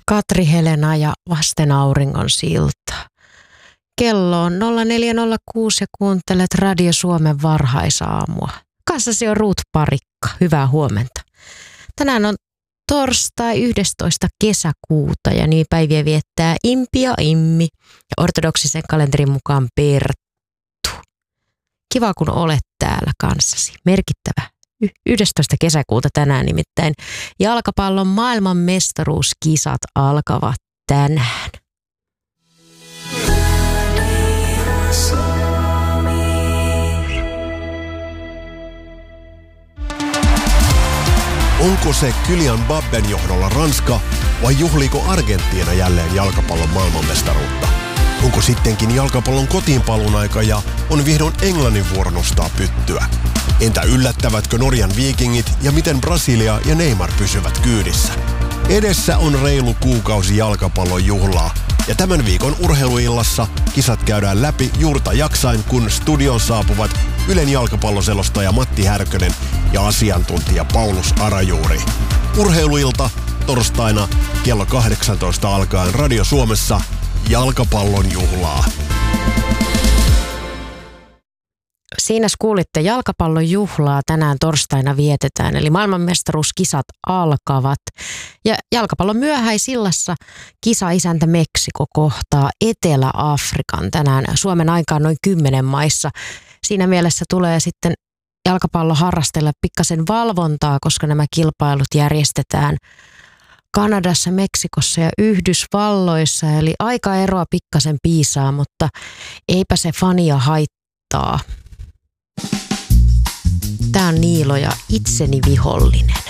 Katri Helena ja Vasten auringon silta. Kello on 0406 ja kuuntelet Radio Suomen varhaisaamua. Kanssasi on Ruut Parikka. Hyvää huomenta. Tänään on torstai 11. kesäkuuta ja niin päiviä viettää Impi ja Immi ja ortodoksisen kalenterin mukaan Perttu. Kiva kun olet täällä kanssasi. Merkittävä 11. kesäkuuta tänään nimittäin. Jalkapallon maailmanmestaruuskisat alkavat tänään. Onko se Kylian Mbappen johdolla Ranska vai juhliiko Argentiina jälleen jalkapallon maailmanmestaruutta? Onko sittenkin jalkapallon kotiinpaluun aika ja on vihdoin Englannin vuoro nostaa pyttyä? Entä yllättävätkö Norjan Vikingit ja miten Brasilia ja Neymar pysyvät kyydissä? Edessä on reilu kuukausi jalkapallon juhlaa ja tämän viikon urheiluillassa kisat käydään läpi juurta jaksain, kun studion saapuvat Ylen jalkapalloselostaja Matti Härkönen ja asiantuntija Paulus Arajuuri. Urheiluilta torstaina kello 18 alkaen Radio Suomessa jalkapallon juhlaa. Siinä kuulitte jalkapallon juhlaa tänään torstaina vietetään, eli maailmanmestaruuskisat alkavat. Ja jalkapallon myöhäisillassa kisaisäntä Meksiko kohtaa Etelä-Afrikan tänään Suomen aikaan noin 10 maissa. Siinä mielessä tulee sitten jalkapallo harrastella pikkasen valvontaa, koska nämä kilpailut järjestetään Kanadassa, Meksikossa ja Yhdysvalloissa. Eli aikaeroa pikkasen piisaa, mutta eipä se fania haittaa. Tää on Niilo ja Itseni vihollinen.